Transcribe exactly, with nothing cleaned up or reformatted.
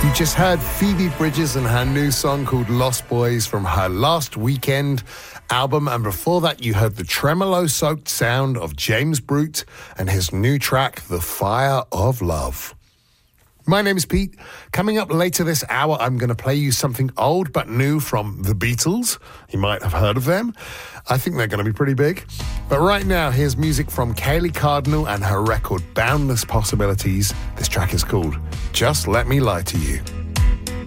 You just heard Phoebe Bridgers and her new song called Lost Boys from her Last Weekend album. And before that, you heard the tremolo-soaked sound of James Brute and his new track, The Fire of Love. My name is Pete. Coming up later this hour, I'm going to play you something old but new from the Beatles. You might have heard of them. I think they're going to be pretty big. But right now, here's music from Kaylee Cardinal and her record Boundless Possibilities. This track is called Just Let Me Lie to You.